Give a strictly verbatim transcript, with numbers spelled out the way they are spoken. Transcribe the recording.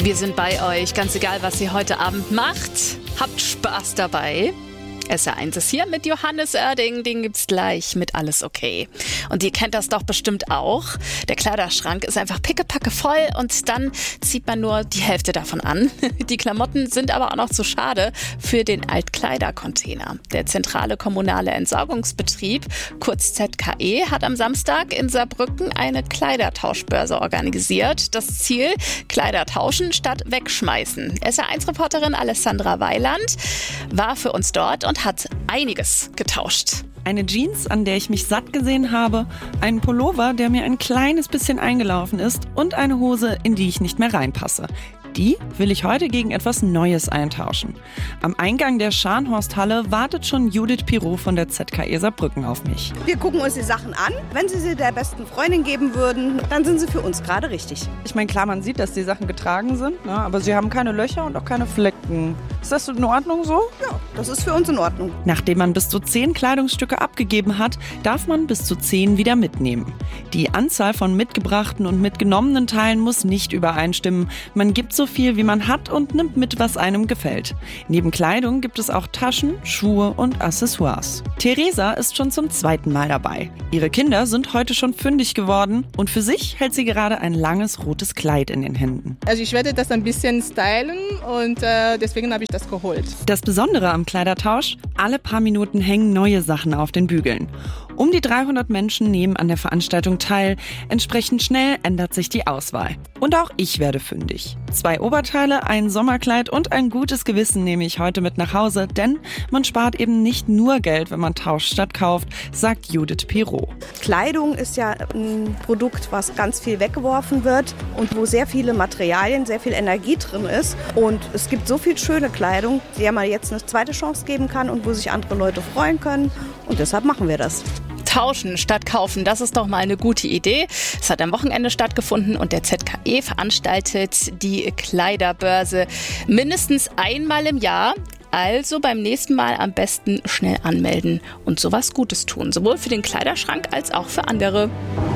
Wir sind bei euch, ganz egal, was ihr heute Abend macht. Habt Spaß dabei. S R eins ist hier mit Johannes Oerding, den gibt's gleich mit Alles okay. Und ihr kennt das doch bestimmt auch. Der Kleiderschrank ist einfach pickepacke voll und dann zieht man nur die Hälfte davon an. Die Klamotten sind aber auch noch zu schade für den Altkleidercontainer. Der zentrale kommunale Entsorgungsbetrieb, kurz Z K E, hat am Samstag in Saarbrücken eine Kleidertauschbörse organisiert. Das Ziel: Kleider tauschen statt wegschmeißen. S R eins Reporterin Alessandra Weiland war für uns dort und hat einiges getauscht. Eine Jeans, an der ich mich satt gesehen habe, einen Pullover, der mir ein kleines bisschen eingelaufen ist und eine Hose, in die ich nicht mehr reinpasse. Die will ich heute gegen etwas Neues eintauschen. Am Eingang der Scharnhorsthalle wartet schon Judith Pirot von der Z K E Saarbrücken auf mich. Wir gucken uns die Sachen an. Wenn Sie sie der besten Freundin geben würden, dann sind sie für uns gerade richtig. Ich meine, klar, man sieht, dass die Sachen getragen sind, ne? Aber sie haben keine Löcher und auch keine Flecken. Ist das in Ordnung so? Ja, das ist für uns in Ordnung. Nachdem man bis zu zehn Kleidungsstücke abgegeben hat, darf man bis zu zehn wieder mitnehmen. Die Anzahl von mitgebrachten und mitgenommenen Teilen muss nicht übereinstimmen. Man gibt so viel, wie man hat und nimmt mit, was einem gefällt. Neben Kleidung gibt es auch Taschen, Schuhe und Accessoires. Theresa ist schon zum zweiten Mal dabei. Ihre Kinder sind heute schon fündig geworden und für sich hält sie gerade ein langes rotes Kleid in den Händen. Also ich werde das ein bisschen stylen und äh, deswegen habe ich das geholt. Das Besondere am Kleidertausch: alle paar Minuten hängen neue Sachen auf den Bügeln. Um die dreihundert Menschen nehmen an der Veranstaltung teil. Entsprechend schnell ändert sich die Auswahl. Und auch ich werde fündig. Zwei Oberteile, ein Sommerkleid und ein gutes Gewissen nehme ich heute mit nach Hause, denn man spart eben nicht nur Geld, wenn man tauscht statt kauft, sagt Judith Pirot. Kleidung ist ja ein Produkt, was ganz viel weggeworfen wird und wo sehr viele Materialien, sehr viel Energie drin ist. Und es gibt so viel schöne Kleidung, der man jetzt eine zweite Chance geben kann und wo sich andere Leute freuen können. Und deshalb machen wir das. Tauschen statt kaufen, das ist doch mal eine gute Idee. Es hat am Wochenende stattgefunden und der Z K E veranstaltet die Kleiderbörse mindestens einmal im Jahr. Also beim nächsten Mal am besten schnell anmelden und sowas Gutes tun, sowohl für den Kleiderschrank als auch für andere.